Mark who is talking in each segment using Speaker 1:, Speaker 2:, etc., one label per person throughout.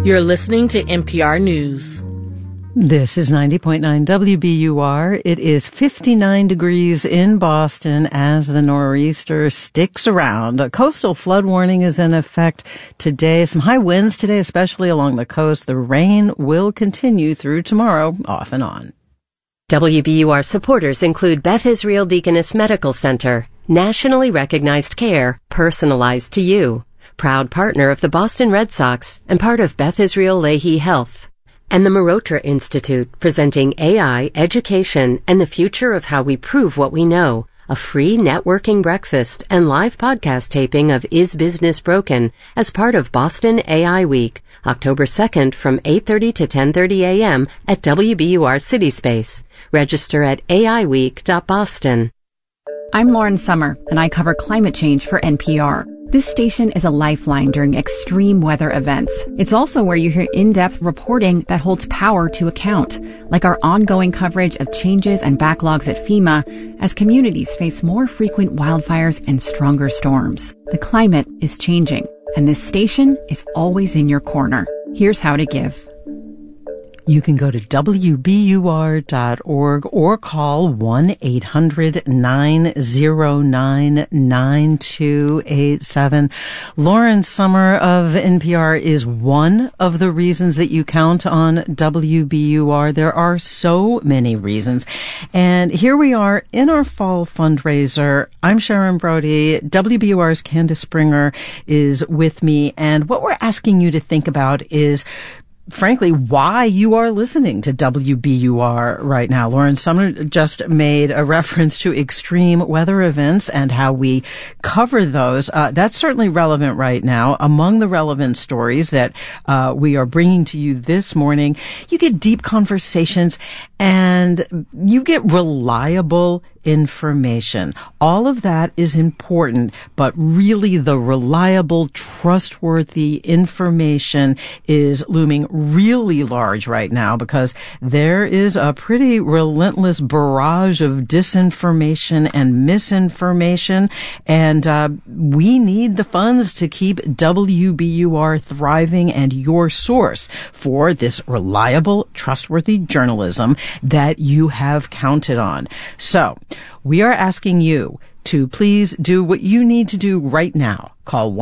Speaker 1: You're listening to NPR News.
Speaker 2: This is 90.9 WBUR. It is 59 degrees in Boston as the nor'easter sticks around. A coastal flood warning is in effect today. Some high winds today, especially along the coast. The rain will continue through tomorrow, off and on.
Speaker 3: WBUR supporters include Beth Israel Deaconess Medical Center, nationally recognized care, personalized to you. Proud partner of the Boston Red Sox and part of Beth Israel Lahey Health. And the Marotra Institute, presenting AI, education, and the future of how we prove what we know. A free networking breakfast and live podcast taping of Is Business Broken as part of Boston AI Week, October 2nd from 8:30 to 10:30 a.m. at WBUR City Space. Register at aiweek.boston.
Speaker 4: I'm Lauren Summer, and I cover climate change for NPR. This station is a lifeline during extreme weather events. It's also where you hear in-depth reporting that holds power to account, like our ongoing coverage of changes and backlogs at FEMA as communities face more frequent wildfires and stronger storms. The climate is changing, and this station is always in your corner. Here's how to give.
Speaker 2: You can go to WBUR.org or call 1-800-909-9287. Lauren Summer of NPR is one of the reasons that you count on WBUR. There are so many reasons. And here we are in our fall fundraiser. I'm Sharon Brody. WBUR's Candace Springer is with me. And what we're asking you to think about is, frankly, why you are listening to WBUR right now. Lauren Summer just made a reference to extreme weather events and how we cover those. That's certainly relevant right now. Among the relevant stories that we are bringing to you this morning, you get deep conversations and you get reliable information. All of that is important, but really the reliable, trustworthy information is looming really large right now because there is a pretty relentless barrage of disinformation and misinformation, and we need the funds to keep WBUR thriving and your source for this reliable, trustworthy journalism that you have counted on. So, we are asking you to please do what you need to do right now. Call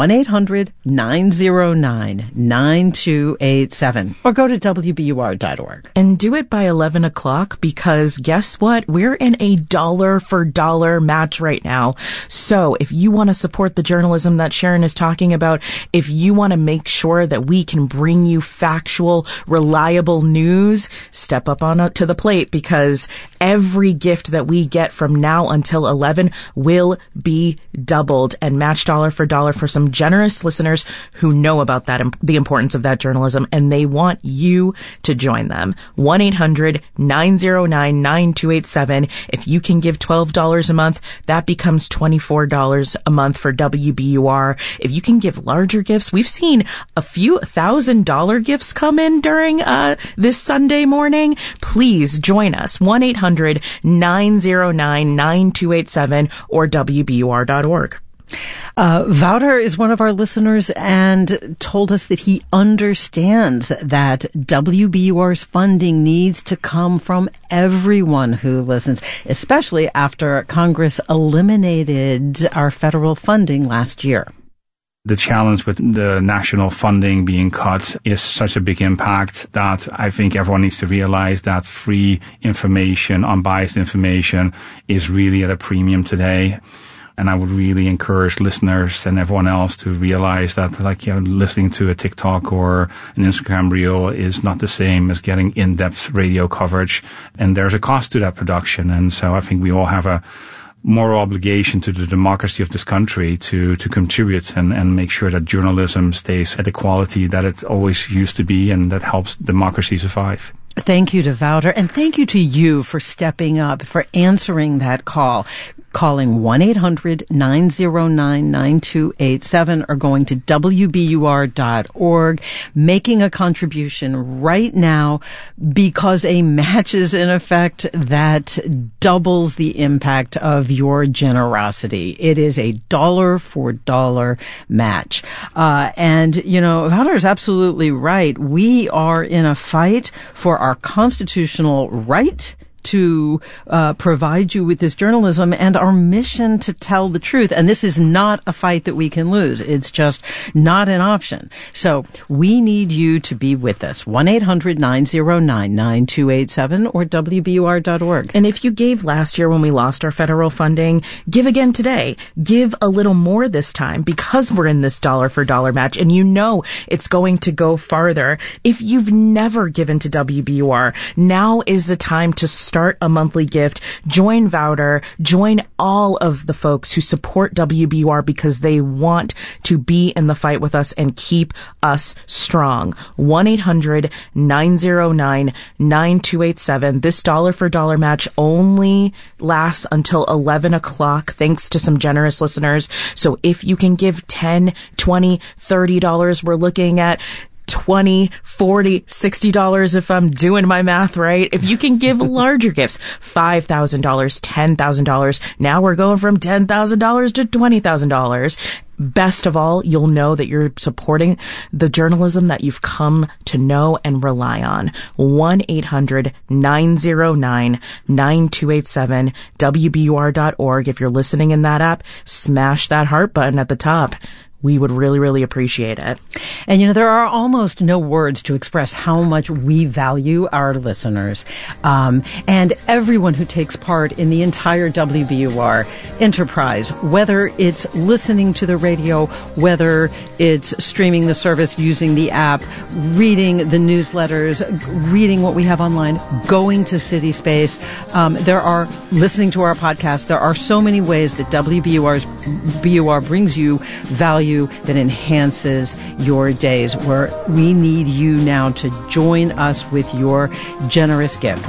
Speaker 2: 1-800-909-9287 or go to WBUR.org.
Speaker 5: And do it by 11 o'clock because guess what? We're in a dollar for dollar match right now. So if you want to support the journalism that Sharon is talking about, if you want to make sure that we can bring you factual, reliable news, step up on to the plate because every gift that we get from now until 11 will be doubled and match dollar for dollar for some generous listeners who know about that, the importance of that journalism, and they want you to join them. 1-800-909-9287. If you can give $12 a month, that becomes $24 a month for WBUR. If you can give larger gifts, we've seen a few $1,000 gifts come in during this Sunday morning. Please join us. 1-800-909-9287 or WBUR.org.
Speaker 2: Wouter is one of our listeners and told us that he understands that WBUR's funding needs to come from everyone who listens, especially after Congress eliminated our federal funding last year.
Speaker 6: The challenge with the national funding being cut is such a big impact that I think everyone needs to realize that free information, unbiased information is really at a premium today. And I would really encourage listeners and everyone else to realize that, listening to a TikTok or an Instagram reel is not the same as getting in-depth radio coverage. And there's a cost to that production. And so I think we all have a moral obligation to the democracy of this country to contribute and make sure that journalism stays at the quality that it always used to be and that helps democracy survive.
Speaker 2: Thank you to Wouter, and thank you to you for stepping up, for answering that call. calling 1-800-909-9287 or going to WBUR.org, making a contribution right now because a match is in effect that doubles the impact of your generosity. It is a dollar for dollar match. And, Wouter is absolutely right. We are in a fight for our constitutional right to provide you with this journalism and our mission to tell the truth. And this is not a fight that we can lose. It's just not an option. So we need you to be with us. 1-800-909-9287 or WBUR.org.
Speaker 5: And if you gave last year when we lost our federal funding, give again today. Give a little more this time because we're in this dollar for dollar match and it's going to go farther. If you've never given to WBUR, now is the time to start a monthly gift. Join Wouter. Join all of the folks who support WBUR because they want to be in the fight with us and keep us strong. 1-800-909-9287. This dollar for dollar match only lasts until 11 o'clock thanks to some generous listeners. So if you can give $10, $20, $30, we're looking at $20, $40, $60 if I'm doing my math right. If you can give larger gifts, $5,000, $10,000. Now we're going from $10,000 to $20,000. Best of all, you'll know that you're supporting the journalism that you've come to know and rely on. 1-800-909-9287, WBUR.org. If you're listening in that app, smash that heart button at the top. We would really, really appreciate it.
Speaker 2: And, there are almost no words to express how much we value our listeners. And everyone who takes part in the entire WBUR enterprise, whether it's listening to the radio, whether it's streaming the service using the app, reading the newsletters, reading what we have online, going to CitySpace, listening to our podcast. There are so many ways that WBUR brings you value that enhances your days, where we need you now to join us with your generous gift.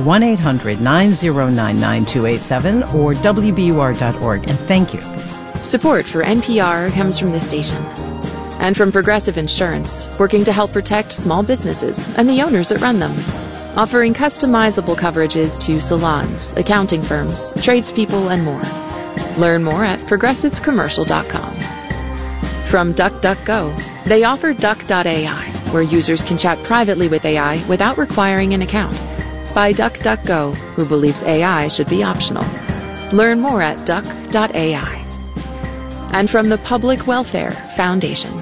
Speaker 2: 1-800-909-9287 or WBUR.org. And thank you.
Speaker 7: Support for NPR comes from this station and from Progressive Insurance, working to help protect small businesses and the owners that run them, offering customizable coverages to salons, accounting firms, tradespeople, and more. Learn more at progressivecommercial.com. From DuckDuckGo, they offer Duck.ai, where users can chat privately with AI without requiring an account. By DuckDuckGo, who believes AI should be optional. Learn more at Duck.ai. And from the Public Welfare Foundation.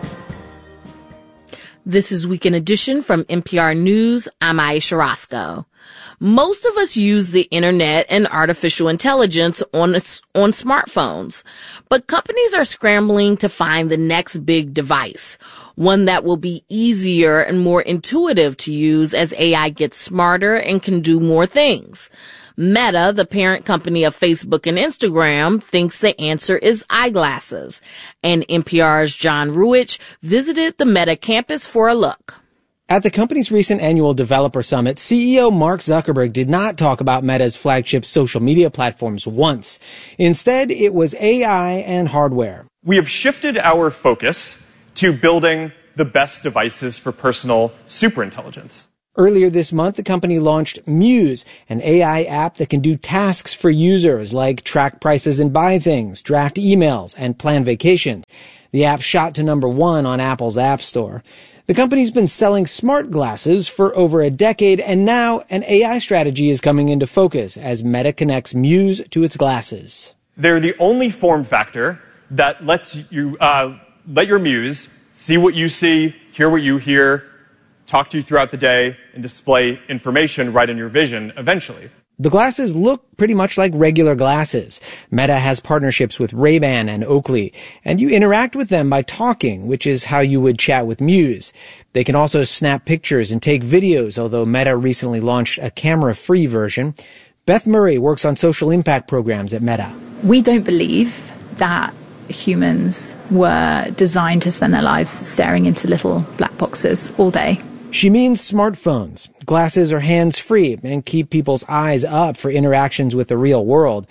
Speaker 1: This is Weekend Edition from NPR News. I'm Aisha Roscoe. Most of us use the internet and artificial intelligence on smartphones, but companies are scrambling to find the next big device, one that will be easier and more intuitive to use as AI gets smarter and can do more things. Meta, the parent company of Facebook and Instagram, thinks the answer is eyeglasses, and NPR's John Ruwitch visited the Meta campus for a look.
Speaker 8: At the company's recent annual developer summit, CEO Mark Zuckerberg did not talk about Meta's flagship social media platforms once. Instead, it was AI and hardware.
Speaker 9: We have shifted our focus to building the best devices for personal superintelligence.
Speaker 8: Earlier this month, the company launched Muse, an AI app that can do tasks for users like track prices and buy things, draft emails, and plan vacations. The app shot to number 1 on Apple's App Store. The company's been selling smart glasses for over a decade, and now an AI strategy is coming into focus as Meta connects Muse to its glasses.
Speaker 9: They're the only form factor that lets you let your Muse see what you see, hear what you hear, talk to you throughout the day, and display information right in your vision eventually.
Speaker 8: The glasses look pretty much like regular glasses. Meta has partnerships with Ray-Ban and Oakley, and you interact with them by talking, which is how you would chat with Muse. They can also snap pictures and take videos, although Meta recently launched a camera-free version. Beth Murray works on social impact programs at Meta.
Speaker 10: We don't believe that humans were designed to spend their lives staring into little black boxes all day.
Speaker 8: She means smartphones. Glasses are hands-free and keep people's eyes up for interactions with the real world.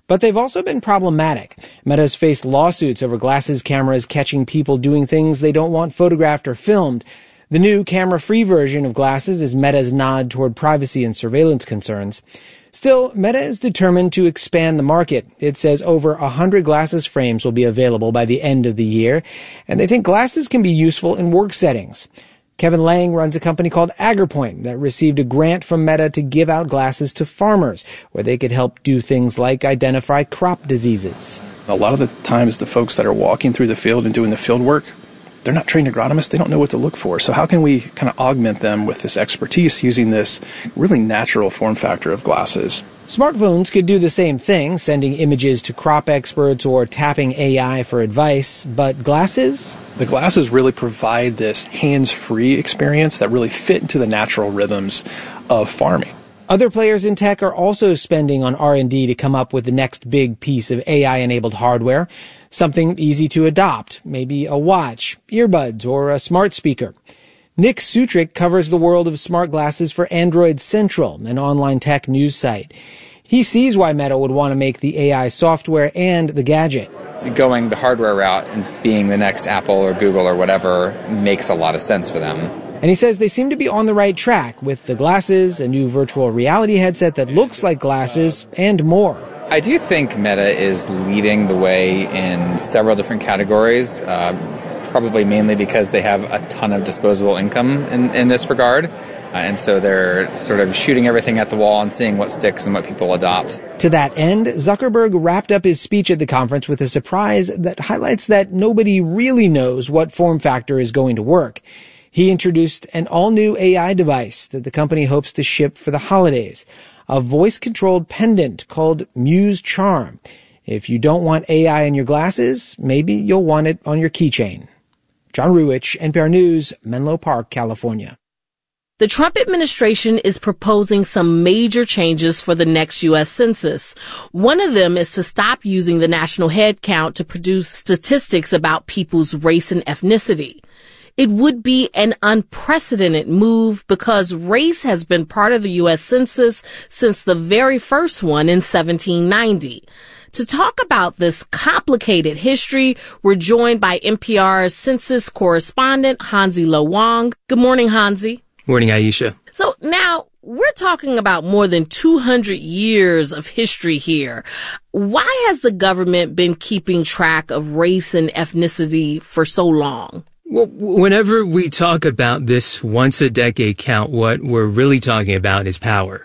Speaker 8: But they've also been problematic. Meta's faced lawsuits over glasses cameras catching people doing things they don't want photographed or filmed. The new camera-free version of glasses is Meta's nod toward privacy and surveillance concerns. Still, Meta is determined to expand the market. It says over 100 glasses frames will be available by the end of the year, and they think glasses can be useful in work settings. Kevin Lang runs a company called AgriPoint that received a grant from Meta to give out glasses to farmers, where they could help do things like identify crop diseases.
Speaker 11: A lot of the times, the folks that are walking through the field and doing the field work, they're not trained agronomists. They don't know what to look for. So how can we kind of augment them with this expertise using this really natural form factor of glasses?
Speaker 8: Smartphones could do the same thing, sending images to crop experts or tapping AI for advice, but glasses?
Speaker 11: The glasses really provide this hands-free experience that really fit into the natural rhythms of farming.
Speaker 8: Other players in tech are also spending on R&D to come up with the next big piece of AI-enabled hardware, something easy to adopt, maybe a watch, earbuds, or a smart speaker. Nick Sutrick covers the world of smart glasses for Android Central, an online tech news site. He sees why Meta would want to make the AI software and the gadget.
Speaker 12: Going the hardware route and being the next Apple or Google or whatever makes a lot of sense for them.
Speaker 8: And he says they seem to be on the right track with the glasses, a new virtual reality headset that looks like glasses, and more.
Speaker 12: I do think Meta is leading the way in several different categories, probably mainly because they have a ton of disposable income in this regard. And so they're sort of shooting everything at the wall and seeing what sticks and what people adopt.
Speaker 8: To that end, Zuckerberg wrapped up his speech at the conference with a surprise that highlights that nobody really knows what form factor is going to work. He introduced an all-new AI device that the company hopes to ship for the holidays, a voice-controlled pendant called Muse Charm. If you don't want AI in your glasses, maybe you'll want it on your keychain. John Ruwitch, NPR News, Menlo Park, California.
Speaker 1: The Trump administration is proposing some major changes for the next U.S. Census. One of them is to stop using the national head count to produce statistics about people's race and ethnicity. It would be an unprecedented move because race has been part of the U.S. Census since the very first one in 1790. To talk about this complicated history, we're joined by NPR's census correspondent, Hansi Lo Wang. Good morning, Hansi.
Speaker 13: Morning, Aisha.
Speaker 1: So now we're talking about more than 200 years of history here. Why has the government been keeping track of race and ethnicity for so long?
Speaker 13: Well, whenever we talk about this once-a-decade count, what we're really talking about is power.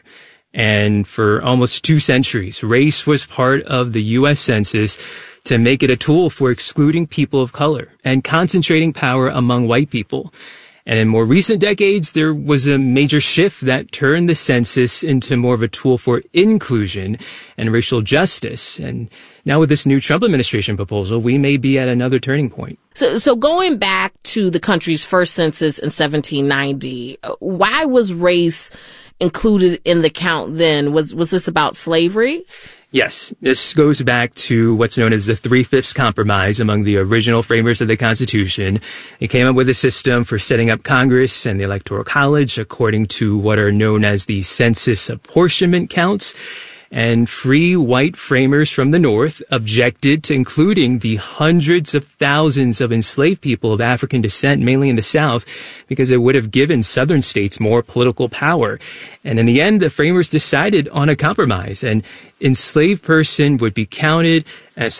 Speaker 13: And for almost 2 centuries, race was part of the U.S. Census to make it a tool for excluding people of color and concentrating power among white people. And in more recent decades, there was a major shift that turned the census into more of a tool for inclusion and racial justice. And now with this new Trump administration proposal, we may be at another turning point.
Speaker 1: So going back to the country's first census in 1790, why was race included in the count then? Was this about slavery?
Speaker 13: Yes, this goes back to what's known as the 3/5 Compromise among the original framers of the Constitution. They came up with a system for setting up Congress and the Electoral College according to what are known as the census apportionment counts. And free white framers from the North objected to including the hundreds of thousands of enslaved people of African descent, mainly in the South, because it would have given Southern states more political power. And in the end, the framers decided on a compromise. An enslaved person would be counted as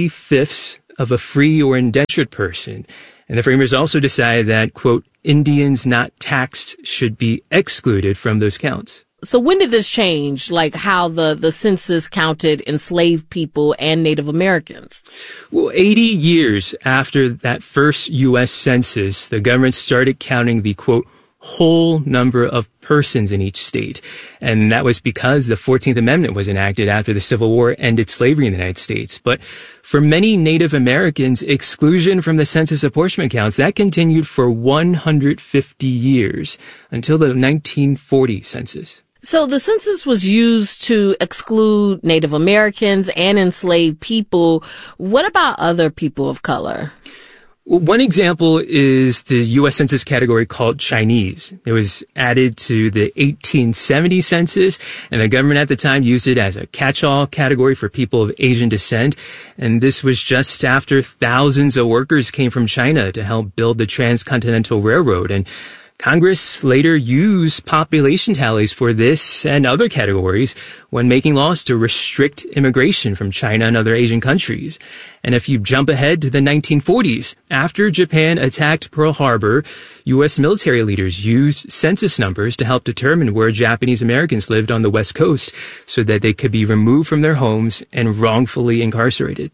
Speaker 13: 3/5 of a free or indentured person. And the framers also decided that, quote, Indians not taxed should be excluded from those counts.
Speaker 1: So when did this change, like how the census counted enslaved people and Native Americans?
Speaker 13: Well, 80 years after that first U.S. Census, the government started counting the, quote, whole number of persons in each state. And that was because the 14th Amendment was enacted after the Civil War ended slavery in the United States. But for many Native Americans, exclusion from the census apportionment counts, that continued for 150 years until the 1940 census.
Speaker 1: So the census was used to exclude Native Americans and enslaved people. What about other people of color?
Speaker 13: One example is the U.S. Census category called Chinese. It was added to the 1870 census, and the government at the time used it as a catch-all category for people of Asian descent. And this was just after thousands of workers came from China to help build the Transcontinental Railroad. And Congress later used population tallies for this and other categories when making laws to restrict immigration from China and other Asian countries. And if you jump ahead to the 1940s, after Japan attacked Pearl Harbor, U.S. military leaders used census numbers to help determine where Japanese Americans lived on the West Coast so that they could be removed from their homes and wrongfully incarcerated.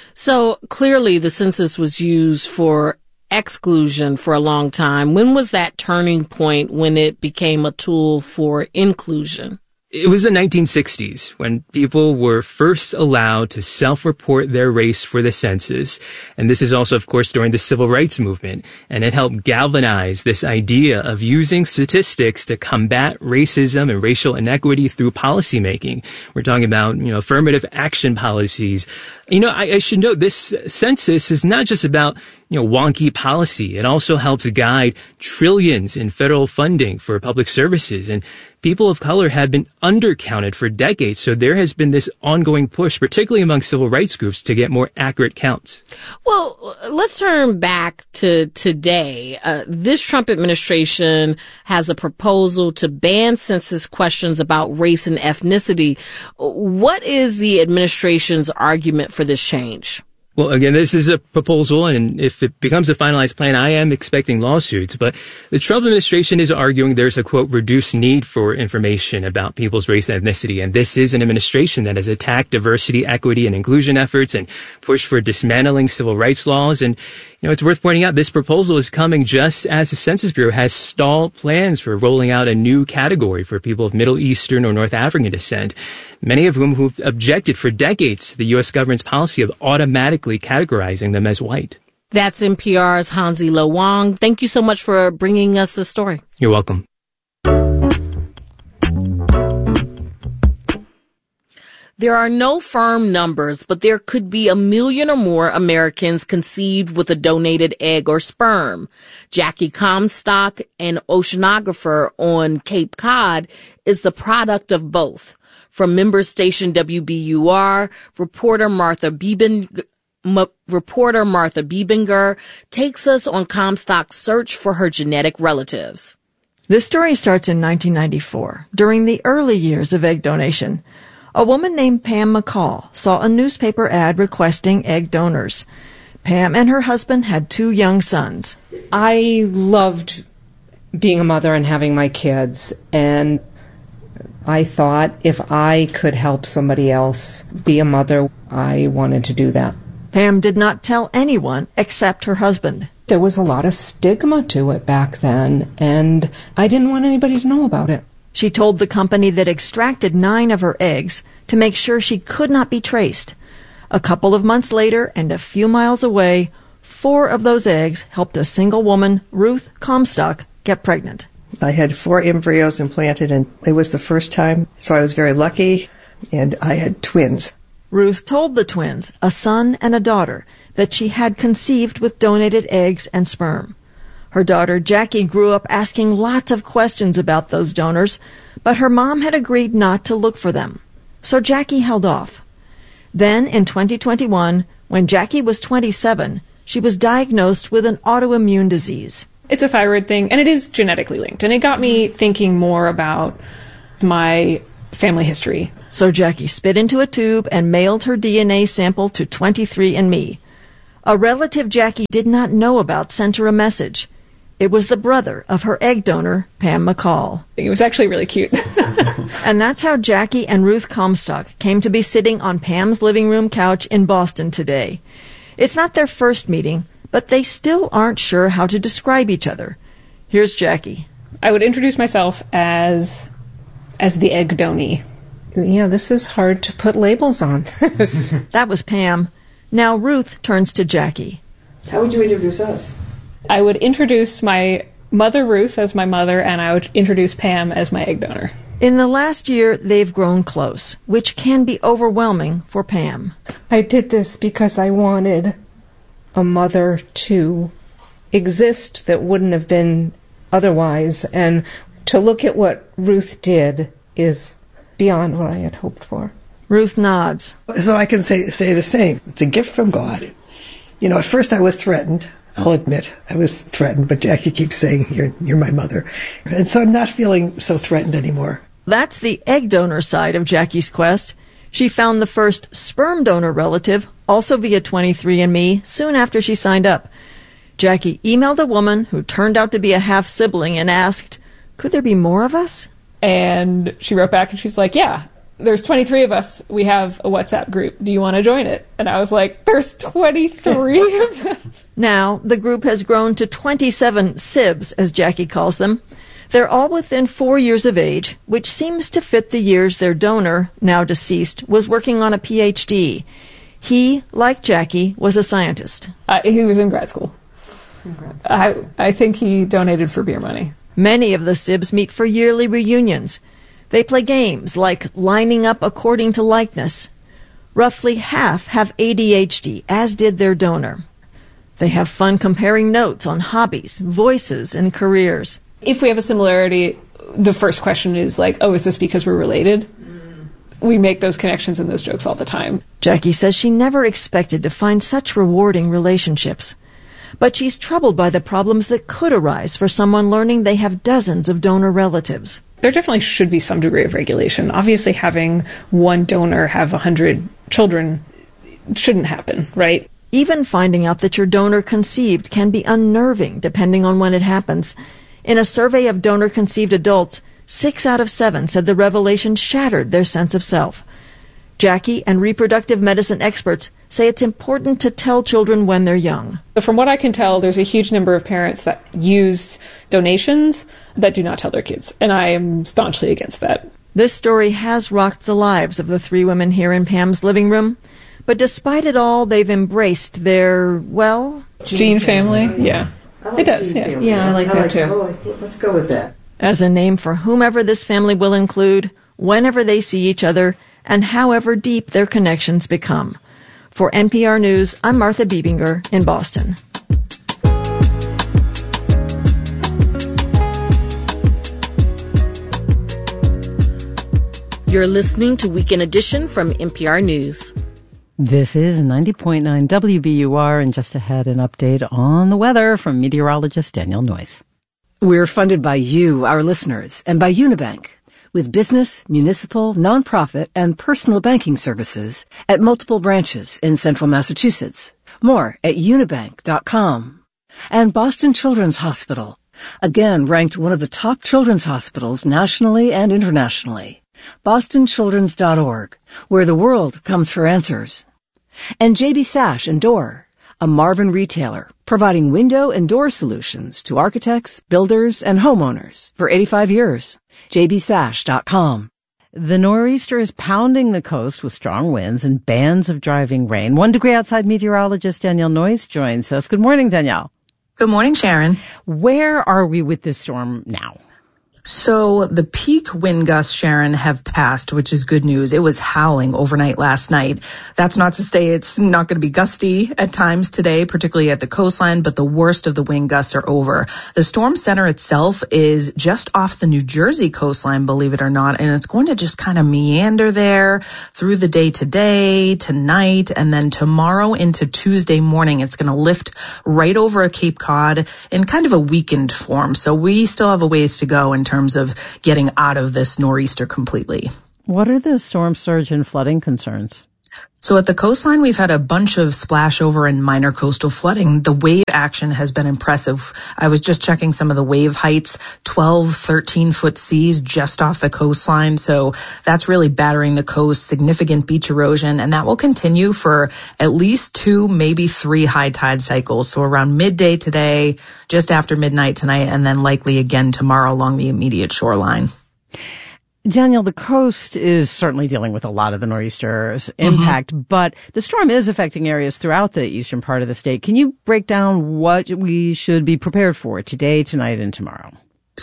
Speaker 1: So clearly the census was used for exclusion for a long time. When was that turning point when it became a tool for inclusion?
Speaker 13: It was the 1960s when people were first allowed to self-report their race for the census. And this is also, of course, during the Civil Rights Movement. And it helped galvanize this idea of using statistics to combat racism and racial inequity through policymaking. We're talking about, affirmative action policies. I should note this census is not just about, wonky policy. It also helps guide trillions in federal funding for public services. And people of color have been undercounted for decades. So there has been this ongoing push, particularly among civil rights groups, to get more accurate counts.
Speaker 1: Well, let's turn back to today. This Trump administration has a proposal to ban census questions about race and ethnicity. What is the administration's argument for this change?
Speaker 13: Well, again, this is a proposal, and if it becomes a finalized plan, I am expecting lawsuits. But the Trump administration is arguing there's a, quote, reduced need for information about people's race and ethnicity. And this is an administration that has attacked diversity, equity, and inclusion efforts and pushed for dismantling civil rights laws. And, it's worth pointing out this proposal is coming just as the Census Bureau has stalled plans for rolling out a new category for people of Middle Eastern or North African descent, many of whom who've objected for decades to the U.S. government's policy of automatically categorizing them as white.
Speaker 1: That's NPR's Hansi Lo Wang. Thank you so much for bringing us this story.
Speaker 13: You're welcome.
Speaker 1: There are no firm numbers, but there could be 1 million or more Americans conceived with a donated egg or sperm. Jackie Comstock, an oceanographer on Cape Cod, is the product of both. From member station WBUR, reporter Martha Biebinger takes us on Comstock's search for her genetic relatives.
Speaker 14: This story starts in 1994, during the early years of egg donation. A woman named Pam McCall saw a newspaper ad requesting egg donors. Pam and her husband had 2 young sons.
Speaker 15: I loved being a mother and having my kids, and I thought if I could help somebody else be a mother, I wanted to do that.
Speaker 14: Pam did not tell anyone except her husband.
Speaker 15: There was a lot of stigma to it back then, and I didn't want anybody to know about it.
Speaker 14: She told the company that extracted 9 of her eggs to make sure she could not be traced. A couple of months later, and a few miles away, 4 of those eggs helped a single woman, Ruth Comstock, get pregnant.
Speaker 16: I had 4 embryos implanted, and it was the first time, so I was very lucky, and I had twins.
Speaker 14: Ruth told the twins, a son and a daughter, that she had conceived with donated eggs and sperm. Her daughter Jackie grew up asking lots of questions about those donors, but her mom had agreed not to look for them. So Jackie held off. Then, in 2021, when Jackie was 27, she was diagnosed with an autoimmune disease.
Speaker 17: It's a thyroid thing, and it is genetically linked. And it got me thinking more about my family history.
Speaker 14: So Jackie spit into a tube and mailed her DNA sample to 23andMe. A relative Jackie did not know about sent her a message. It was the brother of her egg donor, Pam McCall.
Speaker 17: It was actually really cute.
Speaker 14: And that's how Jackie and Ruth Comstock came to be sitting on Pam's living room couch in Boston today. It's not their first meeting, but they still aren't sure how to describe each other. Here's Jackie.
Speaker 17: I would introduce myself as the egg donee.
Speaker 15: Yeah, this is hard to put labels on.
Speaker 14: That was Pam. Now Ruth turns to Jackie.
Speaker 16: How would you introduce us?
Speaker 17: I would introduce my mother, Ruth, as my mother, and I would introduce Pam as my egg donor.
Speaker 14: In the last year, they've grown close, which can be overwhelming for Pam.
Speaker 15: I did this because I wanted a mother to exist that wouldn't have been otherwise. And to look at what Ruth did is beyond what I had hoped for.
Speaker 14: Ruth nods.
Speaker 16: So I can say the same. It's a gift from God. You know, at first I was threatened. I'll admit I was threatened, but Jackie keeps saying, you're my mother. And so I'm not feeling so threatened anymore.
Speaker 14: That's the egg donor side of Jackie's quest. She found the first sperm donor relative, also via 23andMe, soon after she signed up. Jackie emailed a woman who turned out to be a half-sibling and asked, could there be more of us?
Speaker 17: And she wrote back and she's like, yeah, there's 23 of us. We have a WhatsApp group. Do you want to join it? And I was like, there's 23 of them.
Speaker 14: Now, the group has grown to 27 SIBs, as Jackie calls them. They're all within 4 years of age, which seems to fit the years their donor, now deceased, was working on a PhD. He, like Jackie, was a scientist.
Speaker 17: He was in grad school. I think he donated for beer money.
Speaker 14: Many of the SIBs meet for yearly reunions. They play games like lining up according to likeness. Roughly half have ADHD, as did their donor. They have fun comparing notes on hobbies, voices, and careers.
Speaker 17: If we have a similarity, the first question is like, oh, is this because we're related? We make those connections and those jokes all the time.
Speaker 14: Jackie says she never expected to find such rewarding relationships. But she's troubled by the problems that could arise for someone learning they have dozens of donor relatives.
Speaker 17: There definitely should be some degree of regulation. Obviously, having one donor have 100 children shouldn't happen, right?
Speaker 14: Even finding out that your donor conceived can be unnerving depending on when it happens. In a survey of donor-conceived adults, 6 out of 7 said the revelation shattered their sense of self. Jackie and reproductive medicine experts say it's important to tell children when they're young.
Speaker 17: From what I can tell, there's a huge number of parents that use donations that do not tell their kids, and I am staunchly against that.
Speaker 14: This story has rocked the lives of the 3 women here in Pam's living room, but despite it all, they've embraced their, well...
Speaker 17: Gene family? Yeah.
Speaker 16: Like
Speaker 17: it does,
Speaker 16: Gene
Speaker 17: yeah.
Speaker 16: family.
Speaker 17: Yeah, I like that too.
Speaker 16: Let's go with that.
Speaker 14: As a name for whomever this family will include, whenever they see each other, and however deep their connections become. For NPR News, I'm Martha Biebinger in Boston.
Speaker 1: You're listening to Weekend Edition from NPR News.
Speaker 2: This is 90.9 WBUR, and just ahead an update on the weather from meteorologist Danielle Noyes.
Speaker 18: We're funded by you, our listeners, and by Unibank, with business, municipal, nonprofit, and personal banking services at multiple branches in central Massachusetts. More at unibank.com. And Boston Children's Hospital, again ranked one of the top children's hospitals nationally and internationally. BostonChildren's.org, where the world comes for answers. And JB Sash and Door, a Marvin retailer, providing window and door solutions to architects, builders, and homeowners for 85 years. JBSash.com.
Speaker 2: The nor'easter is pounding the coast with strong winds and bands of driving rain. 1 degree outside meteorologist Danielle Noyes joins us. Good morning, Danielle.
Speaker 19: Good morning, Sharon.
Speaker 2: Where are we with this storm now?
Speaker 19: So the peak wind gusts, Sharon, have passed, which is good news. It was howling overnight last night. That's not to say it's not going to be gusty at times today, particularly at the coastline, but the worst of the wind gusts are over. The storm center itself is just off the New Jersey coastline, believe it or not, and it's going to just kind of meander there through the day today, tonight, and then tomorrow into Tuesday morning. It's going to lift right over Cape Cod in kind of a weakened form. So we still have a ways to go in terms of getting out of this nor'easter completely.
Speaker 2: What are the storm surge and flooding concerns?
Speaker 19: So at the coastline, we've had a bunch of splash over and minor coastal flooding. The wave action has been impressive. I was just checking some of the wave heights, 12, 13-foot seas just off the coastline. So that's really battering the coast, significant beach erosion, and that will continue for at least 2, maybe 3 high tide cycles. So around midday today, just after midnight tonight, and then likely again tomorrow along the immediate shoreline.
Speaker 2: Danielle, the coast is certainly dealing with a lot of the nor'easter's impact, but the storm is affecting areas throughout the eastern part of the state. Can you break down what we should be prepared for today, tonight, and tomorrow?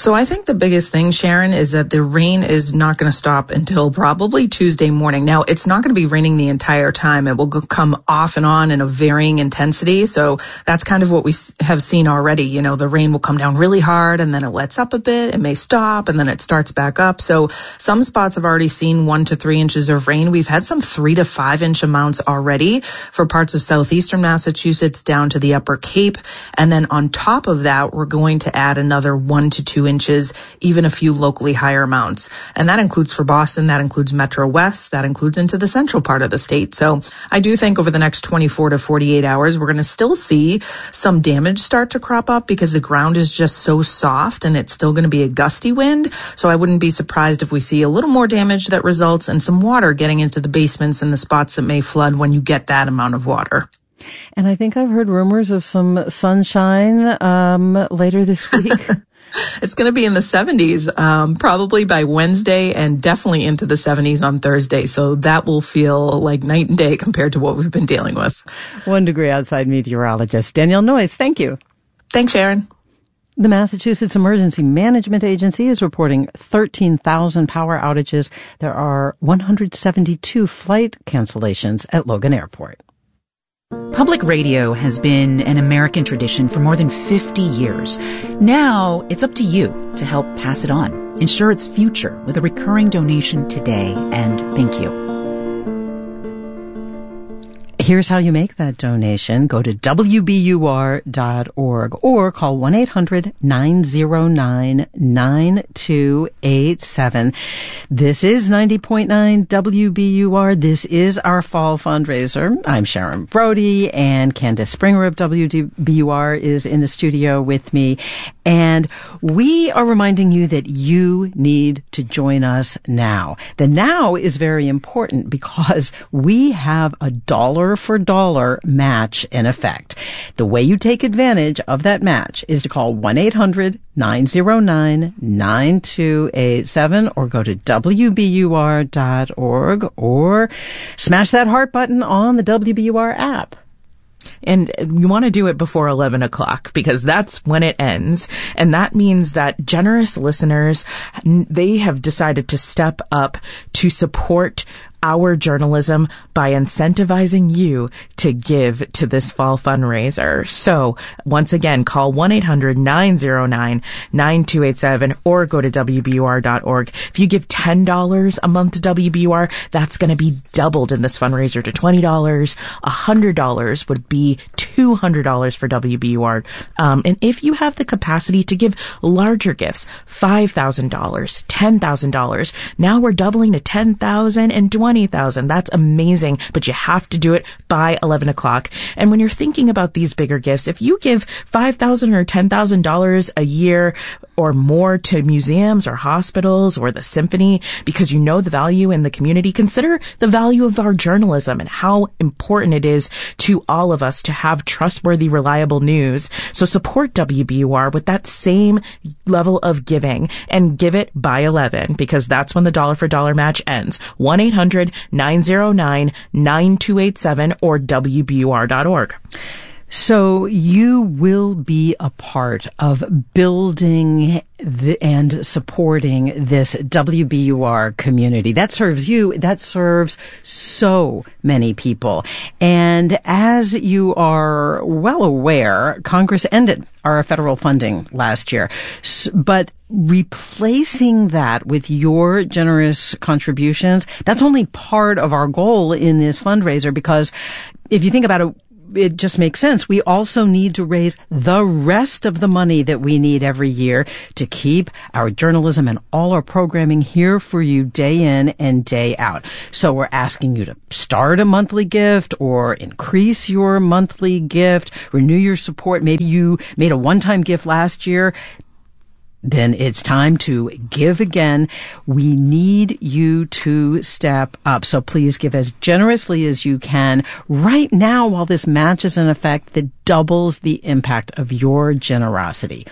Speaker 19: So I think the biggest thing, Sharon, is that the rain is not going to stop until probably Tuesday morning. Now, it's not going to be raining the entire time. It will come off and on in a varying intensity. So that's kind of what we have seen already. You know, the rain will come down really hard and then it lets up a bit. It may stop and then it starts back up. So some spots have already seen 1 to 3 inches of rain. We've had some 3 to 5 inch amounts already for parts of southeastern Massachusetts down to the Upper Cape. And then on top of that, we're going to add another 1 to 2 inches, even a few locally higher amounts. And that includes for Boston, that includes Metro West, that includes into the central part of the state. So I do think over the next 24 to 48 hours, we're going to still see some damage start to crop up because the ground is just so soft and it's still going to be a gusty wind. So I wouldn't be surprised if we see a little more damage that results in some water getting into the basements and the spots that may flood when you get that amount of water.
Speaker 2: And I think I've heard rumors of some sunshine later this week.
Speaker 19: It's going to be in the 70s, probably by Wednesday and definitely into the 70s on Thursday. So that will feel like night and day compared to what we've been dealing with.
Speaker 2: 1 degree outside meteorologist Danielle Noyes. Thank you.
Speaker 19: Thanks, Sharon.
Speaker 2: The Massachusetts Emergency Management Agency is reporting 13,000 power outages. There are 172 flight cancellations at Logan Airport.
Speaker 20: Public radio has been an American tradition for more than 50 years. Now, it's up to you to help pass it on. Ensure its future with a recurring donation today, and thank you.
Speaker 2: Here's how you make that donation. Go to WBUR.org or call 1-800-909-9287. This is 90.9 WBUR. This is our fall fundraiser. I'm Sharon Brody, and Candace Springer of WBUR is in the studio with me. And we are reminding you that you need to join us now. The now is very important because we have a dollar for dollar match in effect. The way you take advantage of that match is to call 1-800-909-9287 or go to WBUR.org or smash that heart button on the WBUR app.
Speaker 5: And you want to do it before 11 o'clock because that's when it ends. And that means that generous listeners, they have decided to step up to support our journalism by incentivizing you to give to this fall fundraiser. So once again, call 1-800-909-9287 or go to WBUR.org. If you give $10 a month to WBUR, that's going to be doubled in this fundraiser to $20. $100 would be $200 for WBUR. And if you have the capacity to give larger gifts, $5,000, $10,000, now we're doubling to $10,000 and $20,000. That's amazing, but you have to do it by 11 o'clock. And when you're thinking about these bigger gifts, if you give $5,000 or $10,000 a year or more to museums or hospitals or the symphony because you know the value in the community, consider the value of our journalism and how important it is to all of us to have trustworthy, reliable news. So support WBUR with that same level of giving and give it by 11 because that's when the dollar for dollar match ends. 1-800-909-9287 or WBUR.org.
Speaker 2: So you will be a part of building and supporting this WBUR community. That serves you. That serves so many people. And as you are well aware, Congress ended our federal funding last year. But replacing that with your generous contributions, that's only part of our goal in this fundraiser because if you think about it, it just makes sense. We also need to raise the rest of the money that we need every year to keep our journalism and all our programming here for you day in and day out. So we're asking you to start a monthly gift or increase your monthly gift, renew your support. Maybe you made a one-time gift last year. Then it's time to give again. We need you to step up. So please give as generously as you can right now while this match is in effect that doubles the impact of your generosity.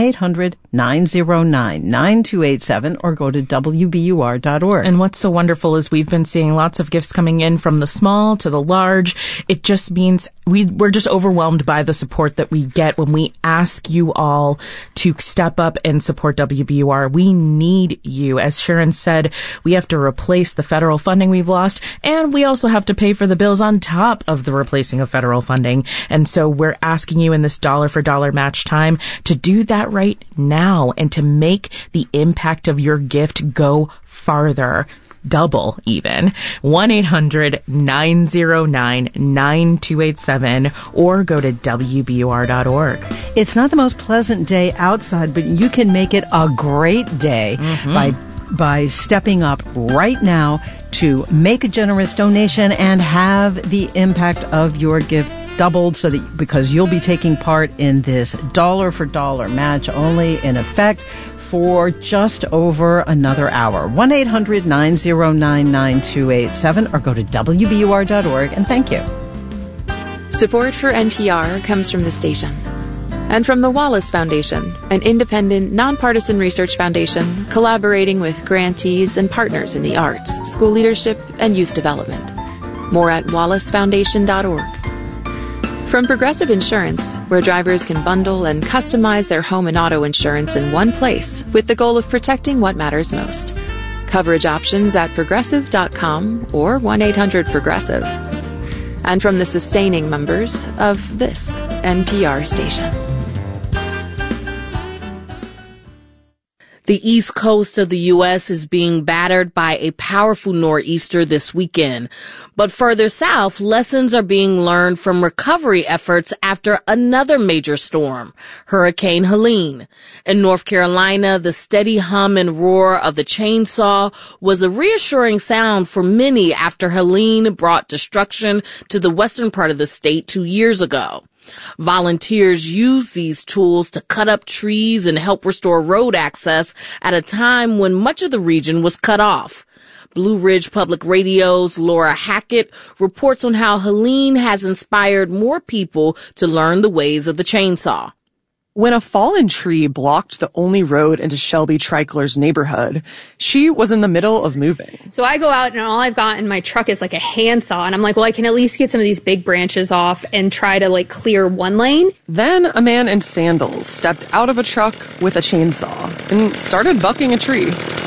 Speaker 2: 1-800-909-9287 or go to WBUR.org.
Speaker 5: And what's so wonderful is we've been seeing lots of gifts coming in from the small to the large. It just means we're just overwhelmed by the support that we get when we ask you all to step up and and support WBUR. We need you. As Sharon said, we have to replace the federal funding we've lost, and we also have to pay for the bills on top of the replacing of federal funding. And so we're asking you in this dollar for dollar match time to do that right now and to make the impact of your gift go farther. Double even. 1-800-909-9287 or go to WBUR.org.
Speaker 2: It's not the most pleasant day outside, but you can make it a great day by stepping up right now to make a generous donation and have the impact of your gift doubled because you'll be taking part in this dollar for dollar match only in effect for just over another hour. 1-800-909-9287 or go to WBUR.org, and thank you.
Speaker 7: Support for NPR comes from the station and from the Wallace Foundation, an independent, nonpartisan research foundation collaborating with grantees and partners in the arts, school leadership, and youth development. More at wallacefoundation.org. From Progressive Insurance, where drivers can bundle and customize their home and auto insurance in one place with the goal of protecting what matters most. Coverage options at progressive.com or 1-800-PROGRESSIVE. And from the sustaining members of this NPR station.
Speaker 1: The east coast of the U.S. is being battered by a powerful nor'easter this weekend. But further south, lessons are being learned from recovery efforts after another major storm, Hurricane Helene. In North Carolina, the steady hum and roar of the chainsaw was a reassuring sound for many after Helene brought destruction to the western part of the state 2 years ago. Volunteers use these tools to cut up trees and help restore road access at a time when much of the region was cut off. Blue Ridge Public Radio's Laura Hackett reports on how Helene has inspired more people to learn the ways of the chainsaw.
Speaker 21: When a fallen tree blocked the only road into Shelby Treichler's neighborhood, she was in the middle of moving.
Speaker 22: So I go out and all I've got in my truck is like a handsaw. And I'm like, well, I can at least get some of these big branches off and try to like clear one lane.
Speaker 21: Then a man in sandals stepped out of a truck with a chainsaw and started bucking a tree.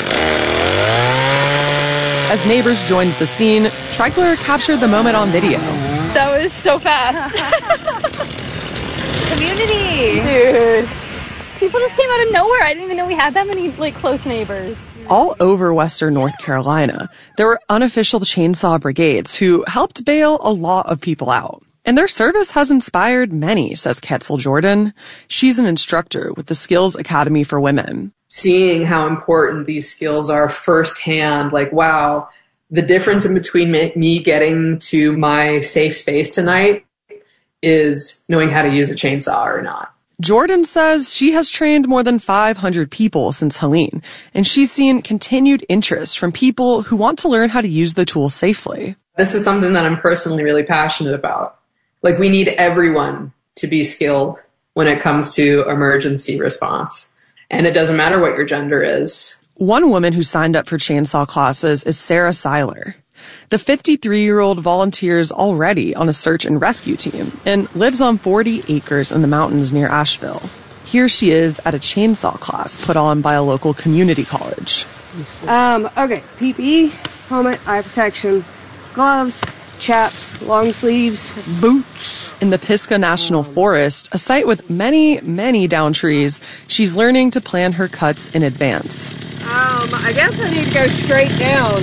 Speaker 21: As neighbors joined the scene, Treichler captured the moment on video.
Speaker 22: That was so fast.
Speaker 23: Community!
Speaker 22: Dude. People just came out of nowhere. I didn't even know we had that many, like, close neighbors.
Speaker 21: All over western North Carolina, there were unofficial chainsaw brigades who helped bail a lot of people out. And their service has inspired many, says Ketzel Jordan. She's an instructor with the Skills Academy for Women.
Speaker 24: Seeing how important these skills are firsthand, like, wow, the difference in between me getting to my safe space tonight is knowing how to use a chainsaw or not.
Speaker 21: Jordan says she has trained more than 500 people since Helene, and she's seen continued interest from people who want to learn how to use the tool safely.
Speaker 24: This is something that I'm personally really passionate about. Like, we need everyone to be skilled when it comes to emergency response. And it doesn't matter what your gender is.
Speaker 21: One woman who signed up for chainsaw classes is Sarah Seiler. The 53-year-old volunteers already on a search and rescue team and lives on 40 acres in the mountains near Asheville. Here she is at a chainsaw class put on by a local community college.
Speaker 25: Okay, PPE, helmet, eye protection, gloves, chaps, long sleeves, boots.
Speaker 21: In the Pisgah National Forest, a site with many, many down trees, she's learning to plan her cuts in advance.
Speaker 25: I guess I need to go straight down.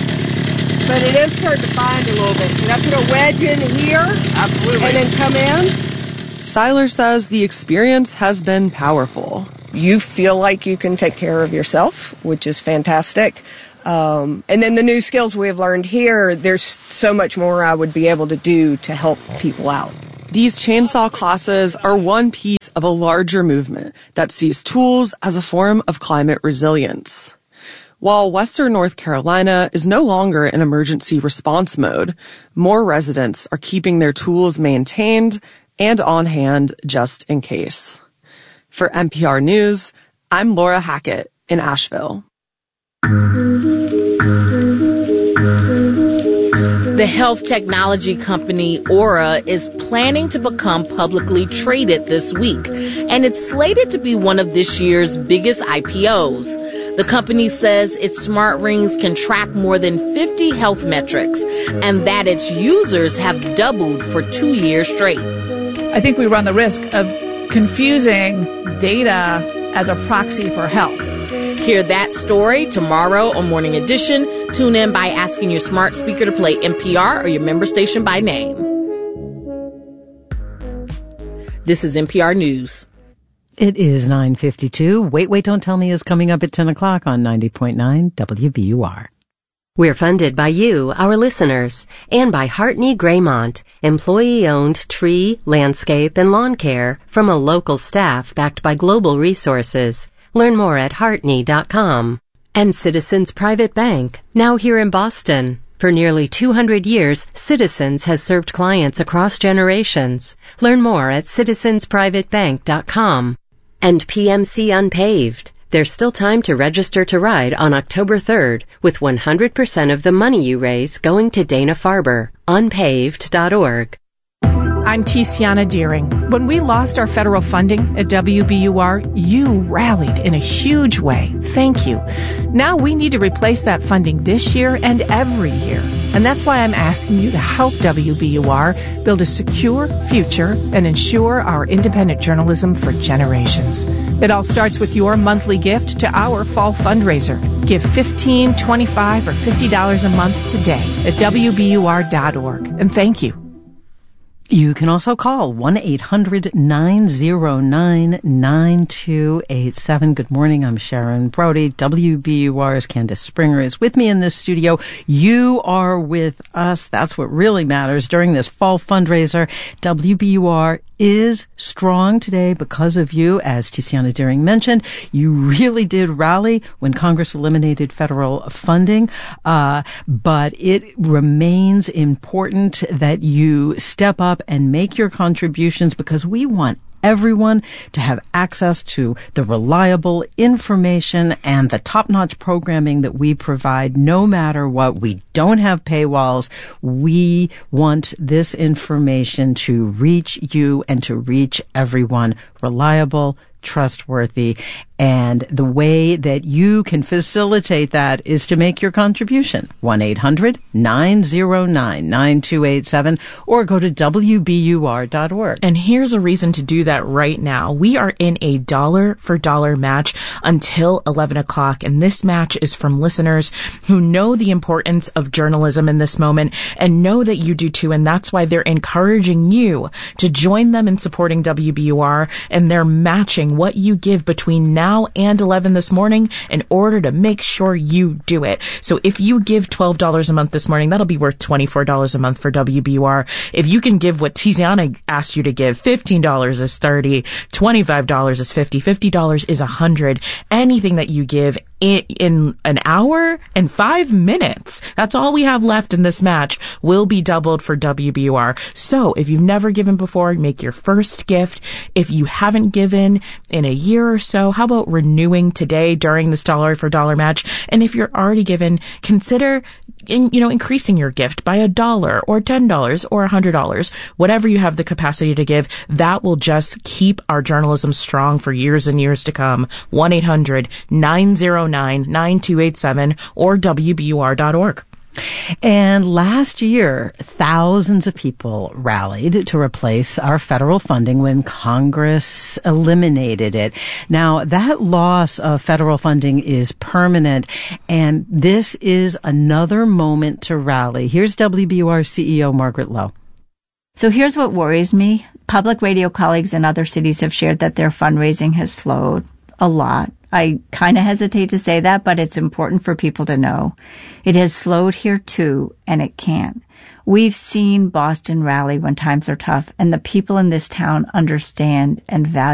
Speaker 25: But it is starting to bind a little bit. Should I put a wedge in here? Absolutely. And then come in?
Speaker 21: Seiler says the experience has been powerful.
Speaker 25: You feel like you can take care of yourself, which is fantastic. And then the new skills we've learned here, there's so much more I would be able to do to help people out.
Speaker 21: These chainsaw classes are one piece of a larger movement that sees tools as a form of climate resilience. While western North Carolina is no longer in emergency response mode, more residents are keeping their tools maintained and on hand just in case. For NPR News, I'm Laura Hackett in Asheville.
Speaker 1: The health technology company Aura is planning to become publicly traded this week, and it's slated to be one of this year's biggest IPOs. The company says its smart rings can track more than 50 health metrics, and that its users have doubled for 2 years straight.
Speaker 3: I think we run the risk of confusing data as a proxy for health.
Speaker 1: Hear that story tomorrow on Morning Edition. Tune in by asking your smart speaker to play NPR or your member station by name. This is NPR News.
Speaker 2: It is 9:52. Wait, Don't Tell Me is coming up at 10 o'clock on 90.9 WBUR.
Speaker 4: We're funded by you, our listeners, and by Hartney Graymont, employee-owned tree, landscape, and lawn care from a local staff backed by global resources. Learn more at Hartney.com. And Citizens Private Bank, now here in Boston. For nearly 200 years, Citizens has served clients across generations. Learn more at citizensprivatebank.com. And PMC Unpaved. There's still time to register to ride on October 3rd, with 100% of the money you raise going to Dana-Farber. Unpaved.org.
Speaker 5: I'm Tiziana Deering. When we lost our federal funding at WBUR, you rallied in a huge way. Thank you. Now we need to replace that funding this year and every year. And that's why I'm asking you to help WBUR build a secure future and ensure our independent journalism for generations. It all starts with your monthly gift to our fall fundraiser. Give $15, $25, or $50 a month today at WBUR.org. And thank you.
Speaker 2: You can also call 1-800-909-9287. Good morning. I'm Sharon Brody. WBUR's Candace Springer is with me in this studio. You are with us. That's what really matters during this fall fundraiser. WBUR is strong today because of you. As Tiziana Deering mentioned, you really did rally when Congress eliminated federal funding. But it remains important that you step up and make your contributions, because we want everyone to have access to the reliable information and the top-notch programming that we provide, no matter what. We don't have paywalls. We want this information to reach you and to reach everyone. Reliable, trustworthy, and the way that you can facilitate that is to make your contribution. 1-800-909-9287 or go to WBUR.org.
Speaker 5: And here's a reason to do that right now. We are in a dollar-for-dollar match until 11 o'clock, and this match is from listeners who know the importance of journalism in this moment and know that you do too, and that's why they're encouraging you to join them in supporting WBUR, and they're matching what you give between now and 11 this morning in order to make sure you do it. So if you give $12 a month this morning, that'll be worth $24 a month for WBUR. If you can give what Tiziana asked you to give, $15 is $30, $25 is $50, $50 is $100. Anything that you give in an hour and 5 minutes, that's all we have left in this match, will be doubled for WBUR. So if you've never given before, make your first gift. If you haven't given in a year or so, how about renewing today during this dollar-for-dollar match? And if you're already given, consider increasing your gift by $1 or $10 or $100, whatever you have the capacity to give. That will just keep our journalism strong for years and years to come. 1-800-909-9287 or WBUR.org.
Speaker 2: And last year, thousands of people rallied to replace our federal funding when Congress eliminated it. Now, that loss of federal funding is permanent, and this is another moment to rally. Here's WBUR CEO Margaret Lowe.
Speaker 6: So here's what worries me. Public radio colleagues in other cities have shared that their fundraising has slowed a lot. I kind of hesitate to say that, but it's important for people to know. It has slowed here too, and it can't. We've seen Boston rally when times are tough, and the people in this town understand and value